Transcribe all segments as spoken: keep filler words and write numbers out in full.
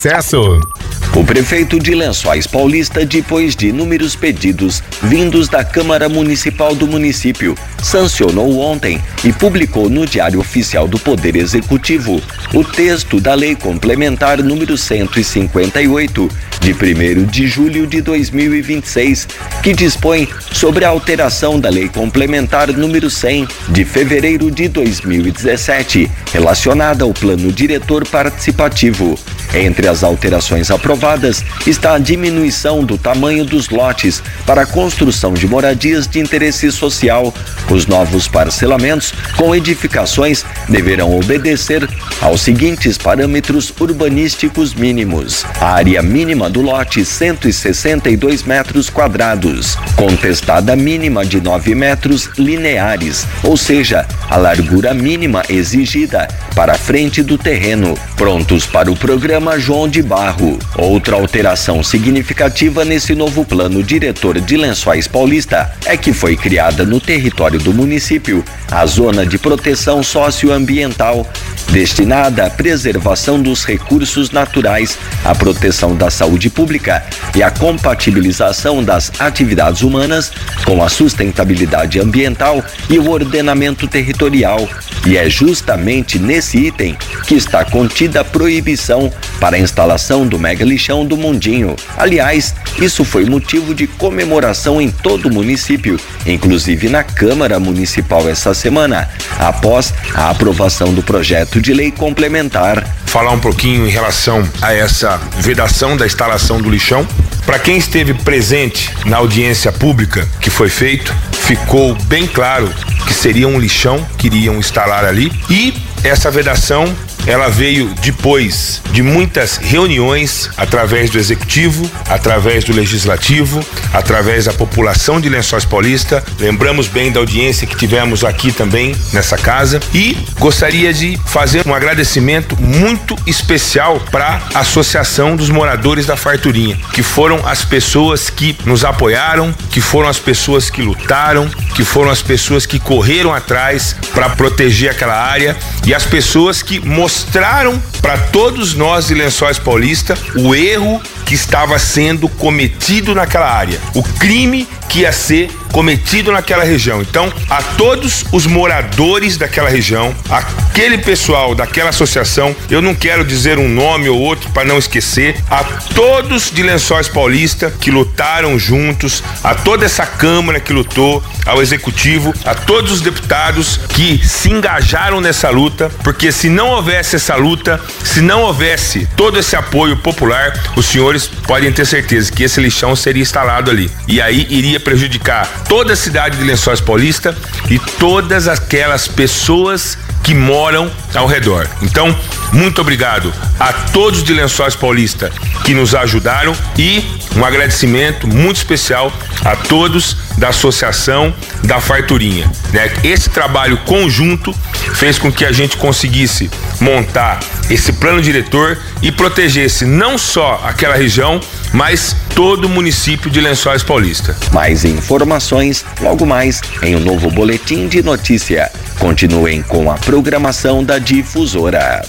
Sucesso. O prefeito de Lençóis Paulista, depois de inúmeros pedidos vindos da Câmara Municipal do município, sancionou ontem e publicou no Diário Oficial do Poder Executivo o texto da Lei Complementar número cento e cinquenta e oito, de primeiro de julho de dois mil e vinte e seis, que dispõe sobre a alteração da Lei Complementar número cem, de fevereiro de dois mil e dezessete, relacionada ao Plano Diretor Participativo. Entre as alterações aprovadas está a diminuição do tamanho dos lotes para a construção de moradias de interesse social. Os novos parcelamentos com edificações deverão obedecer aos seguintes parâmetros urbanísticos mínimos: a área mínima do lote cento e sessenta e dois metros quadrados, contestada mínima de nove metros lineares, ou seja, a largura mínima exigida para a frente do terreno, prontos para o programa João de Barro. Outra alteração significativa nesse novo plano diretor de Lençóis Paulista é que foi criada no território do município a Zona de Proteção Socioambiental, destinada à preservação dos recursos naturais, à proteção da saúde pública e à compatibilização das atividades humanas com a sustentabilidade ambiental e o ordenamento territorial. E é justamente nesse item que está contida a proibição para a instalação do mega lixão do Mundinho. Aliás, isso foi motivo de comemoração em todo o município, inclusive na Câmara Municipal essa semana, após a aprovação do projeto de lei complementar. Falar um pouquinho em relação a essa vedação da instalação do lixão. Para quem esteve presente na audiência pública que foi feito, ficou bem claro que seria um lixão que iriam instalar ali, e essa vedação ela veio depois de muitas reuniões através do Executivo, através do Legislativo, através da população de Lençóis Paulista. Lembramos bem da audiência que tivemos aqui também nessa casa, e gostaria de fazer um agradecimento muito especial para a Associação dos Moradores da Farturinha, que foram as pessoas que nos apoiaram, que foram as pessoas que lutaram, que foram as pessoas que correram atrás para proteger aquela área, e as pessoas que mostraram mostraram para todos nós de Lençóis Paulista o erro que estava sendo cometido naquela área, o crime que ia ser cometido naquela região. Então, a todos os moradores daquela região, aquele pessoal daquela associação, eu não quero dizer um nome ou outro para não esquecer, a todos de Lençóis Paulista que lutaram juntos, a toda essa Câmara que lutou, ao Executivo, a todos os deputados que se engajaram nessa luta, porque se não houvesse essa luta, se não houvesse todo esse apoio popular, os senhores podem ter certeza que esse lixão seria instalado ali. E aí iria prejudicar toda a cidade de Lençóis Paulista e todas aquelas pessoas que moram ao redor. Então, muito obrigado a todos de Lençóis Paulista que nos ajudaram, e um agradecimento muito especial a todos da Associação da Farturinha, né? Esse trabalho conjunto fez com que a gente conseguisse montar esse plano diretor e protegesse não só aquela região, mas todo o município de Lençóis Paulista. Mais informações logo mais em um novo boletim de notícia. Continuem com a programação da Difusora.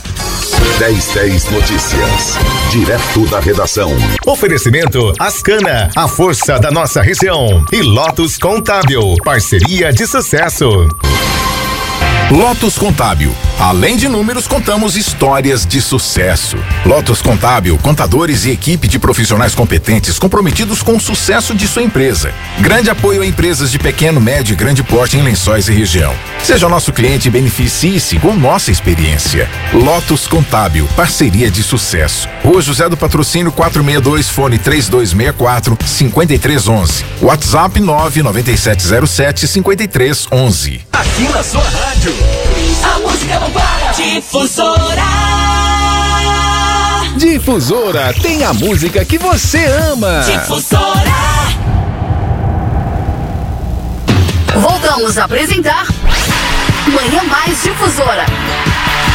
dez dez Notícias, direto da redação. Oferecimento Ascana, a força da nossa região. E Lotus Contábil, parceria de sucesso. Lotus Contábil. Além de números, contamos histórias de sucesso. Lotus Contábil, contadores e equipe de profissionais competentes comprometidos com o sucesso de sua empresa. Grande apoio a empresas de pequeno, médio e grande porte em Lençóis e região. Seja nosso cliente e beneficie-se com nossa experiência. Lotus Contábil, parceria de sucesso. Rua José do Patrocínio quatrocentos e sessenta e dois, fone três dois seis quatro, cinco três um um. WhatsApp nove nove sete zero sete, cinco três um um. Aqui na sua rádio, a música não para. Difusora. Difusora tem a música que você ama. Difusora. Voltamos a apresentar Manhã Mais Difusora.